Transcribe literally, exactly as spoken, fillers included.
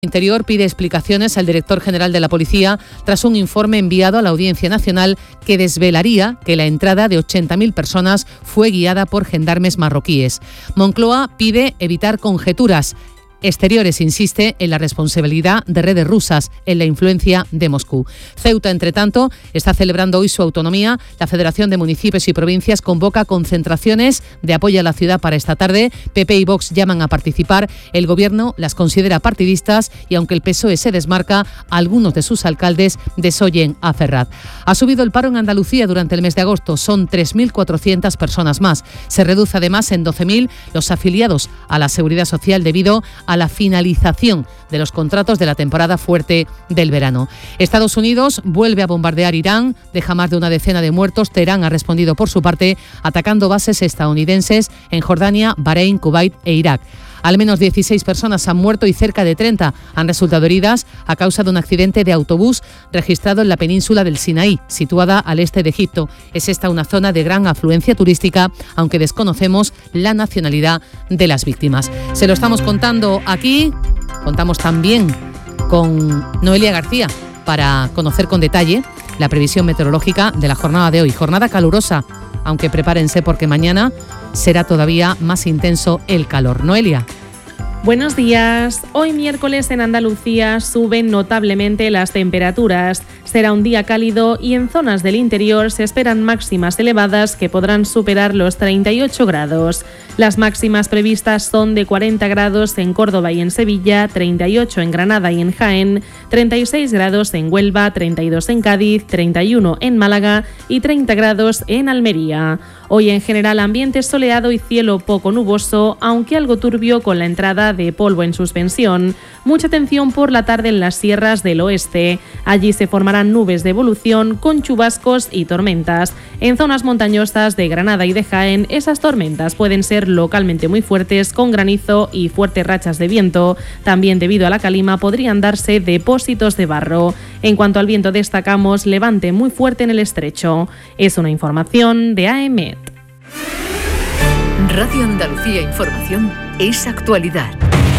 Interior pide explicaciones al director general de la Policía tras un informe enviado a la Audiencia Nacional que desvelaría que la entrada de ochenta mil personas fue guiada por gendarmes marroquíes. Moncloa pide evitar conjeturas. Exteriores insiste en la responsabilidad de redes rusas en la influencia de Moscú. Ceuta, entre tanto, está celebrando hoy su autonomía. La Federación de Municipios y Provincias convoca concentraciones de apoyo a la ciudad para esta tarde. P P y Vox llaman a participar. El Gobierno las considera partidistas y, aunque el P S O E se desmarca, algunos de sus alcaldes desoyen a Ferraz. Ha subido el paro en Andalucía durante el mes de agosto. Son tres mil cuatrocientas personas más. Se reduce además en doce mil los afiliados a la Seguridad Social debido a a la finalización de los contratos de la temporada fuerte del verano. Estados Unidos vuelve a bombardear Irán, deja más de una decena de muertos. Teherán ha respondido por su parte atacando bases estadounidenses en Jordania, Bahrein, Kuwait e Irak. Al menos dieciséis personas han muerto y cerca de treinta han resultado heridas a causa de un accidente de autobús registrado en la península del Sinaí, situada al este de Egipto. Es esta una zona de gran afluencia turística, aunque desconocemos la nacionalidad de las víctimas. Se lo estamos contando aquí. Contamos también con Noelia García para conocer con detalle la previsión meteorológica de la jornada de hoy. Jornada calurosa, aunque prepárense porque mañana será todavía más intenso el calor. Noelia. Buenos días. Hoy miércoles en Andalucía suben notablemente las temperaturas. Será un día cálido y en zonas del interior se esperan máximas elevadas que podrán superar los treinta y ocho grados. Las máximas previstas son de cuarenta grados en Córdoba y en Sevilla, treinta y ocho en Granada y en Jaén, treinta y seis grados en Huelva, treinta y dos en Cádiz, treinta y uno en Málaga y treinta grados en Almería. Hoy en general ambiente soleado y cielo poco nuboso, aunque algo turbio con la entrada de polvo en suspensión. Mucha atención por la tarde en las sierras del oeste. Allí se formarán nubes de evolución con chubascos y tormentas. En zonas montañosas de Granada y de Jaén, esas tormentas pueden ser localmente muy fuertes con granizo y fuertes rachas de viento. También debido a la calima podrían darse depósitos de barro. En cuanto al viento destacamos levante muy fuerte en el estrecho. Es una información de A E M E T. Radio Andalucía Información es actualidad.